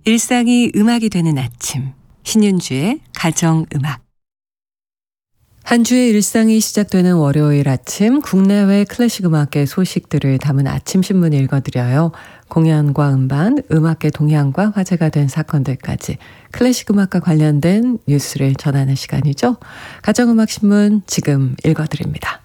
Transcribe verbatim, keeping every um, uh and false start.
일상이 음악이 되는 아침, 신윤주의 가정음악. 한 주의 일상이 시작되는 월요일 아침, 국내외 클래식 음악계 소식들을 담은 아침 신문 읽어드려요. 공연과 음반, 음악계 동향과 화제가 된 사건들까지 클래식 음악과 관련된 뉴스를 전하는 시간이죠. 가정음악 신문 지금 읽어드립니다.